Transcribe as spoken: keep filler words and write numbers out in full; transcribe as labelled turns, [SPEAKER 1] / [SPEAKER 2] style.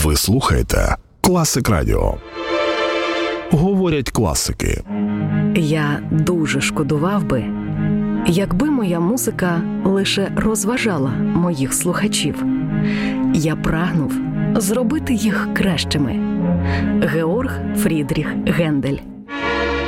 [SPEAKER 1] Ви слухаєте Класик Радіо. Говорять класики.
[SPEAKER 2] Я дуже шкодував би, якби моя музика лише розважала моїх слухачів. Я прагнув зробити їх кращими. Георг Фрідріх Гендель.